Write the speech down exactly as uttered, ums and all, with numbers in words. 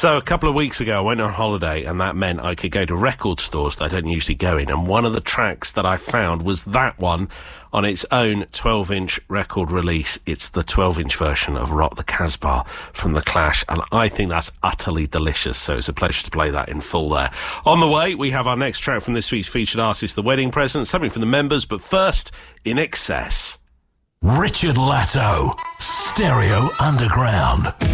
So a couple of weeks ago I went on holiday, and that meant I could go to record stores that I don't usually go in, and one of the tracks that I found was that one on its own twelve-inch record release. It's the twelve-inch version of Rock the Casbah from The Clash, and I think that's utterly delicious, so it's a pleasure to play that in full there. On the way, we have our next track from this week's featured artist, The Wedding Present, something from the members, but first, In Excess. Richard Latto, Stereo Underground.